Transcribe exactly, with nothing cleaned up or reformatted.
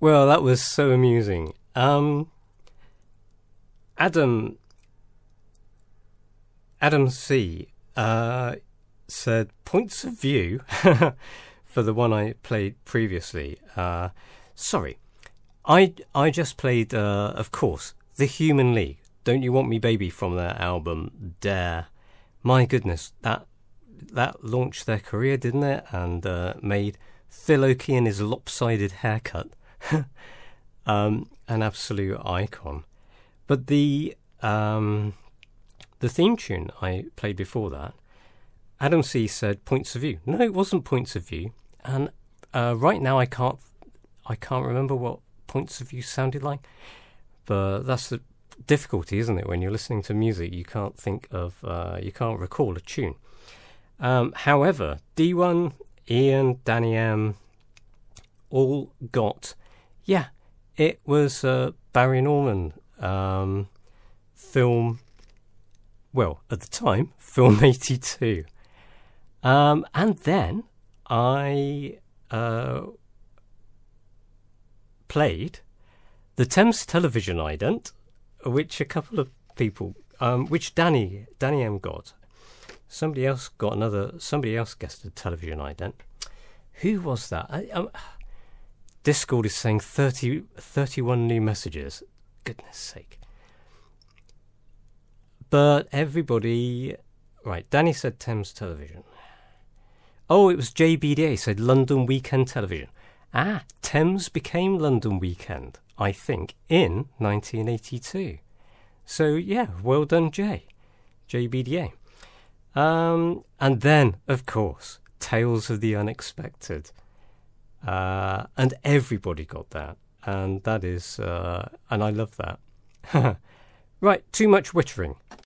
Well, that was so amusing. Um, Adam, Adam C. Uh, said points of view for the one I played previously. Uh, sorry, I I just played, uh, of course, The Human League. Don't You Want Me Baby from their album Dare. My goodness, that that launched their career, didn't it? And uh, made Phil Oakey and his lopsided haircut um, an absolute icon. But the um, the theme tune I played before that, Adam C said Points of View. No, it wasn't Points of View. And uh, right now I can't I can't remember what Points of View sounded like. But that's the difficulty, isn't it? When you're listening to music, you can't think of uh, you can't recall a tune. Um, however, D one, Ian, Danny M, all got, yeah, it was uh, Barry Norman um, film, well, at the time, film eighty-two. Um, and then I uh, played the Thames Television Ident, which a couple of people, um, which Danny, Danny M got. Somebody else got another, somebody else guessed a television ident. Who was that? I, um, Discord is saying thirty, thirty-one new messages. Goodness sake. But everybody, right, Danny said Thames Television. Oh, it was J B D A said London Weekend Television. Ah, Thames became London Weekend, I think, in nineteen eighty-two. So, yeah, well done, Jay. J B D A. Um, and then, of course, Tales of the Unexpected. Uh, and everybody got that. And that is, uh, and I love that. Right, too much wittering.